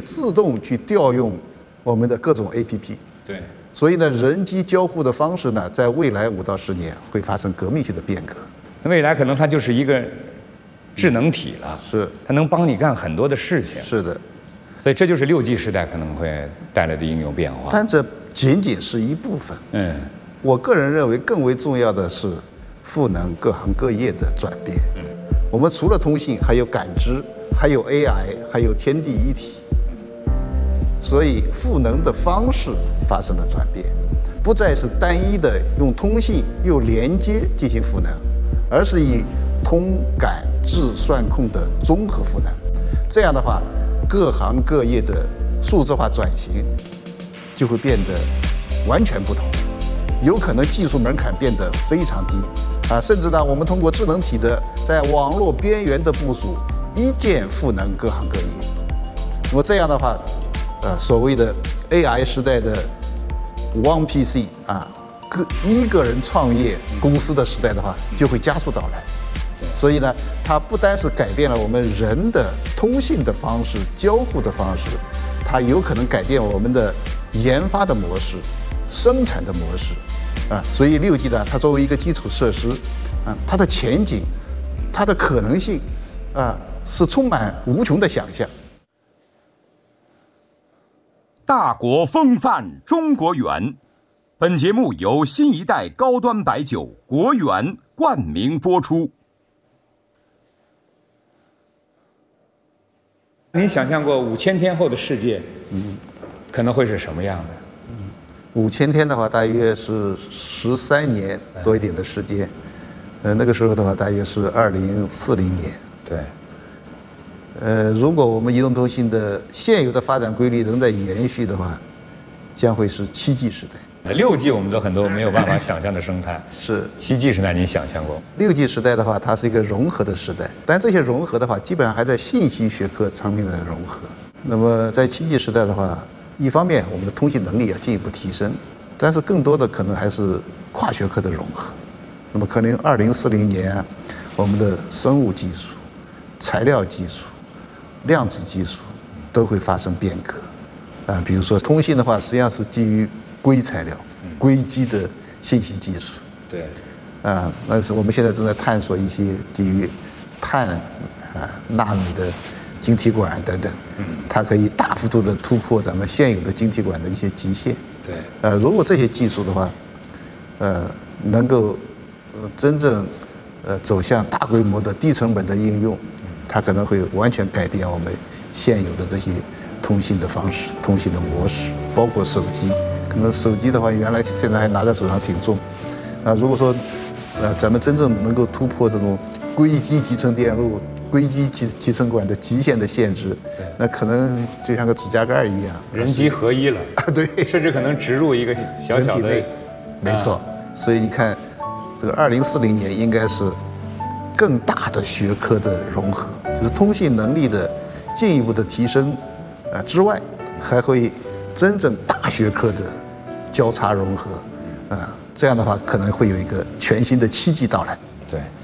自动去调用我们的各种 APP。 对。 所以呢，人机交互的方式呢，在未来5到10年会发生革命性的变革。 未来可能它就是一个智能体了， 是， 它能帮你干很多的事情。 是的。 所以这就是6G 时代可能会带来的应用变化。 但这仅仅是一部分。我个人认为更为重要的是赋能各行各业的转变。我们除了通信，还有感知，还有 AI， 还有天地一体。所以赋能的方式发生了转变，不再是单一的用通信又连接进行赋能，而是以通感智算控的综合赋能。这样的话，各行各业的数字化转型就会变得完全不同，有可能技术门槛变得非常低甚至呢，我们通过智能体的在网络边缘的部署，一键赋能各行各业。那么这样的话，所谓的 AI 时代的 One PC 一个人创业公司的时代的话，就会加速到来。所以呢，它不单是改变了我们人的通信的方式、交互的方式，它有可能改变我们的研发的模式、生产的模式所以6G呢，它作为一个基础设施它的前景、它的可能性是充满无穷的想象。 大国风范中国园，本节目由新一代高端白酒国园冠名播出。 您想象过5000天后的世界，可能会是什么样的 ？5000天的话，大约是13年多一点的时间。那个时候的话，大约是2040年。 对。 如果我们移动通信的现有的发展规律仍在延续的话，将会是7G 时代。 6G 我们都很多没有办法想象的生态。 是。 7G 时代您想象过 ？6G 时代的话，它是一个融合的时代，但这些融合的话，基本上还在信息学科层面的融合。那么在7G 时代的话，一方面我们的通信能力要进一步提升，但是更多的可能还是跨学科的融合。那么可能2040年，我们的生物技术、材料技术、量子技术都会发生变革比如说通信的话，实际上是基于硅材料、硅基的信息技术。 对。 那是我们现在正在探索一些基于碳纳米的晶体管等等，它可以大幅度的突破咱们现有的晶体管的一些极限。 对。 如果这些技术的话，能够真正走向大规模的低成本的应用，它可能会完全改变我们现有的这些通信的方式、通信的模式，包括手机。可能手机的话，原来现在还拿在手上挺重，如果说咱们真正能够突破这种硅基集成电路、硅基集成管的极限的限制，那可能就像个指甲盖一样， 人机合一了。 对， 甚至可能植入一个小小的。 没错。所以你看，这个2040年应该是更大的学科的融合，就是通信能力的进一步的提升之外，还会真正大学科的交叉融合这样的话可能会有一个全新的7G到来。 对。